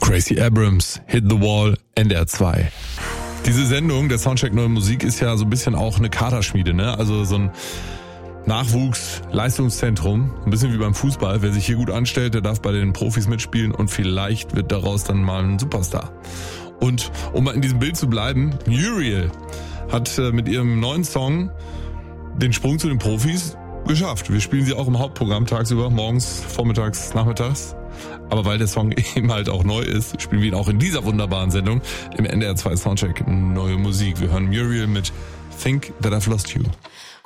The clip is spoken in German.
Gracie Abrams, Hit the Wall, NDR 2. Diese Sendung, der Soundcheck Neue Musik, ist ja so ein bisschen auch eine Kaderschmiede, ne? Also so ein Nachwuchs-Leistungszentrum, ein bisschen wie beim Fußball. Wer sich hier gut anstellt, der darf bei den Profis mitspielen und vielleicht wird daraus dann mal ein Superstar. Und um mal in diesem Bild zu bleiben, Muriel hat mit ihrem neuen Song den Sprung zu den Profis geschafft. Wir spielen sie auch im Hauptprogramm tagsüber, morgens, vormittags, nachmittags. Aber weil der Song eben halt auch neu ist, spielen wir ihn auch in dieser wunderbaren Sendung im NDR 2 Soundcheck Neue Musik. Wir hören Muriel mit Think That I've Lost You.